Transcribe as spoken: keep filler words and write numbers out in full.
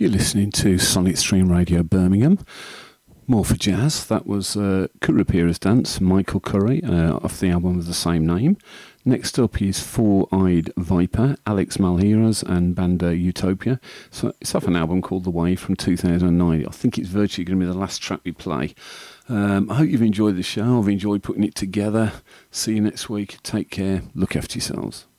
You're listening to Sonic Stream Radio Birmingham. More for jazz. That was uh, Kurupira's Dance, Michael Curry, uh, off the album of the same name. Next up is Four-Eyed Viper, Alex Malheiros and Banda Utopia. So it's off an album called The Way from two thousand nine. I think it's virtually going to be the last track we play. Um, I hope you've enjoyed the show. I've enjoyed putting it together. See you next week. Take care. Look after yourselves.